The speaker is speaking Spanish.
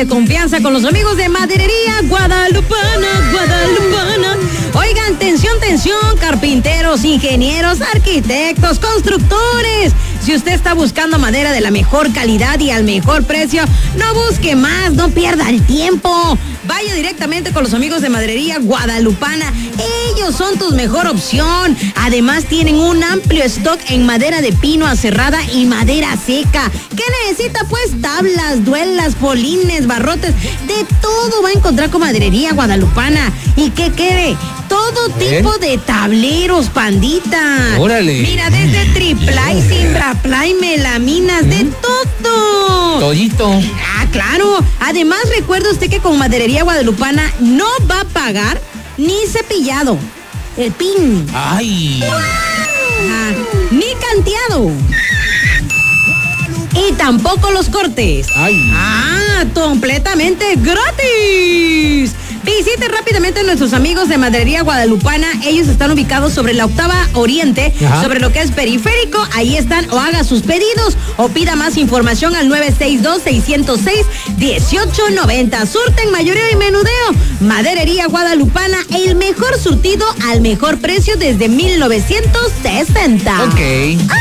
de confianza con los amigos de Maderería Guadalupana. Oigan, tensión, carpinteros, ingenieros, arquitectos, constructores. Si usted está buscando madera de la mejor calidad y al mejor precio, no busque más, no pierda el tiempo. Vaya directamente con los amigos de Maderería Guadalupana. Ellos son tu mejor opción. Además, tienen un amplio stock en madera de pino aserrada y madera seca. ¿Qué necesita? Pues tablas, duelas, polines, barrotes. De todo va a encontrar con Maderería Guadalupana. Y que quede todo tipo de tableros, pandita. ¡Órale! Mira, desde triplay, simbraplay, melaminas, de todo. Todito. Ah, claro. Además, recuerde usted que con Maderería Guadalupana no va a pagar ni cepillado. El pin. ¡Ay! Ajá. Ni canteado. Y tampoco los cortes. ¡Ay! Ah, completamente gratis. Visite rápidamente a nuestros amigos de Maderería Guadalupana. Ellos están ubicados sobre la Octava Oriente, sobre lo que es Periférico. Ahí están, o haga sus pedidos o pida más información al 962-606-1890. Surten, mayoreo y menudeo. Maderería Guadalupana, el mejor surtido al mejor precio desde 1960. Ok.